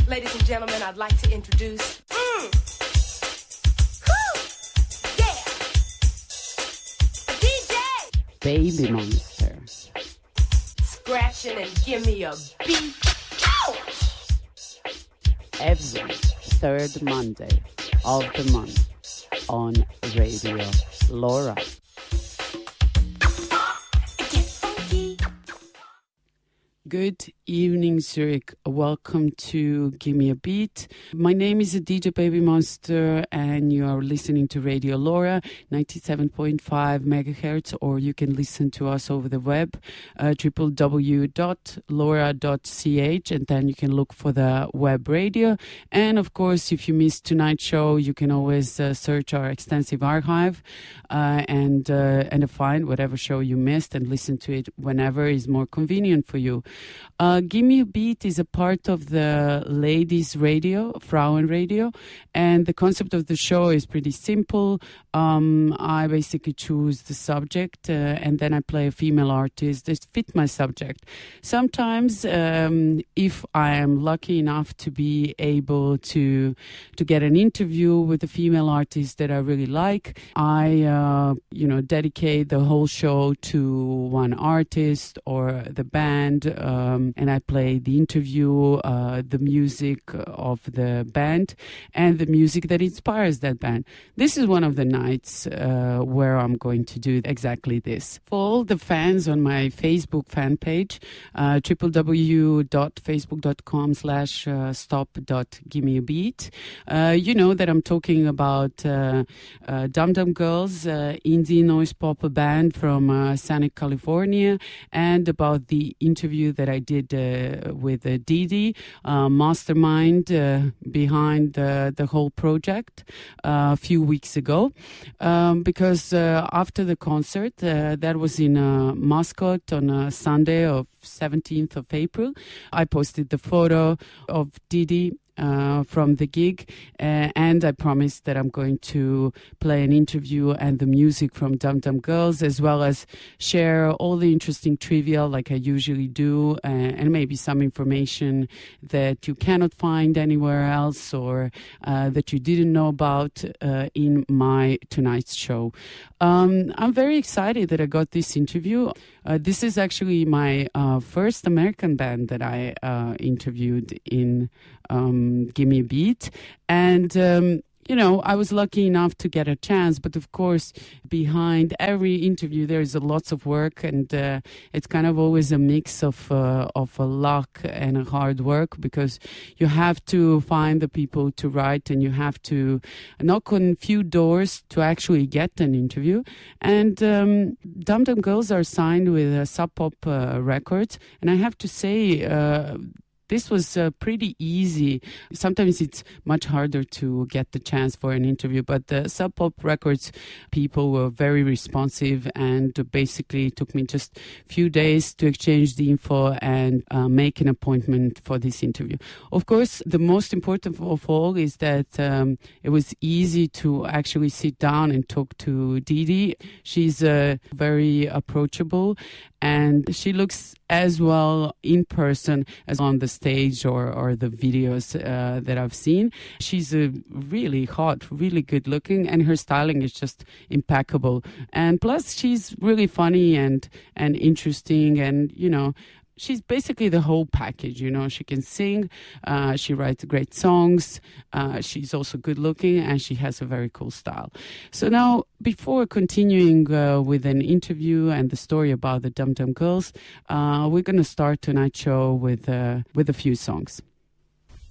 Ladies and gentlemen, I'd like to introduce... Yeah! DJ! Baby Monster. Scratching and give me a beat. Ouch! Every third Monday of the month on Radio Laura. Good evening, Zurich. Welcome to Give Me a Beat. My name is DJ Baby Monster, and you are listening to Radio Laura, 97.5 megahertz, or you can listen to us over the web, www.laura.ch, and then you can look for the web radio. And of course, if you missed tonight's show, you can always search our extensive archive and find whatever show you missed and listen to it whenever is more convenient for you. Give Me a Beat is a part of the ladies radio, Frauen Radio, and the concept of the show is pretty simple. I basically choose the subject and then I play a female artist that fit my subject. Sometimes if I am lucky enough to be able to get an interview with a female artist that I really like, I dedicate the whole show to one artist or the band, and I play the interview, the music of the band, and the music that inspires that band. This is one of the nights where I'm going to do exactly this. For all the fans on my Facebook fan page, www.facebook.com/stop.givemeabeat, you know that I'm talking about Dum Dum Girls, indie noise pop band from Santa California, and about the interview that I did with Didi, mastermind behind the whole project a few weeks ago. Because after the concert, that was in Muscat on a Sunday of 17th of April, I posted the photo of Didi from the gig, and I promised that I'm going to play an interview and the music from Dum Dum Girls, as well as share all the interesting trivia like I usually do, and maybe some information that you cannot find anywhere else or that you didn't know about in my tonight's show. I'm very excited that I got this interview. This is actually my first American band that I interviewed in Give Me a Beat. And, I was lucky enough to get a chance. But of course, behind every interview, there is lots of work. And it's kind of always a mix of a luck and a hard work, because you have to find the people to write and you have to knock on a few doors to actually get an interview. And Dum Dum Girls are signed with Sub Pop Records. And I have to say, this was pretty easy. Sometimes it's much harder to get the chance for an interview, but the Sub Pop Records people were very responsive, and basically it took me just a few days to exchange the info and make an appointment for this interview. Of course, the most important of all is that it was easy to actually sit down and talk to Didi. She's very approachable, and she looks as well in person as on the stage or the videos that I've seen. She's really hot, really good looking, and her styling is just impeccable. And plus, she's really funny and interesting, and she's basically the whole package. She can sing, she writes great songs, she's also good looking, and she has a very cool style. So now, before continuing with an interview and the story about the Dum Dum Girls, we're going to start tonight's show with a few songs.